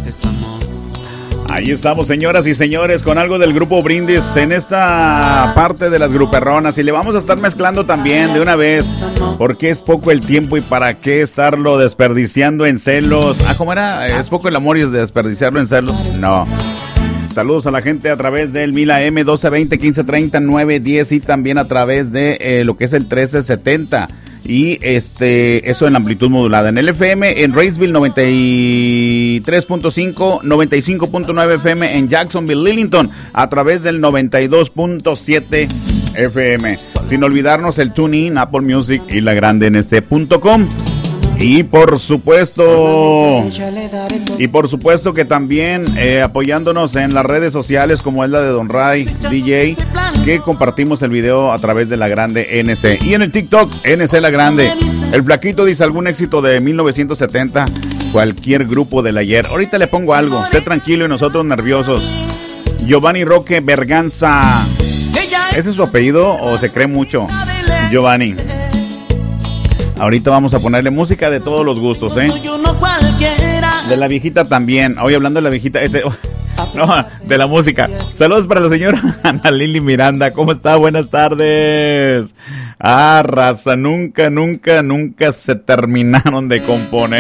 Ahí estamos, señoras y señores, con algo del grupo Brindis en esta parte de las gruperronas. Y le vamos a estar mezclando también de una vez, porque es poco el tiempo y para qué estarlo desperdiciando en celos. ¿Cómo era? ¿Es poco el amor y es desperdiciarlo en celos? No. Saludos a la gente a través del 1000 AM, 1220, 1530, 910 y también a través de lo que es el 1370. Y eso en la amplitud modulada. En el FM, en Raceville 93.5, 95.9 FM en Jacksonville, Lillington, a través del 92.7 FM. Sin olvidarnos el TuneIn, Apple Music y lagrandenc.com. Y por supuesto que también apoyándonos en las redes sociales como es la de Don Ray DJ, que compartimos el video a través de La Grande NC. Y en el TikTok, NC La Grande. El Flaquito dice algún éxito de 1970, cualquier grupo del ayer. Ahorita le pongo algo, esté tranquilo y nosotros nerviosos. Giovanni Roque Berganza. ¿Ese es su apellido o se cree mucho? Giovanni. Ahorita vamos a ponerle música de todos los gustos, ¿eh? De la viejita también. Hoy hablando de la viejita, no, de la música. Saludos para la señora Ana Lili Miranda. ¿Cómo está? Buenas tardes. Raza, nunca se terminaron de componer.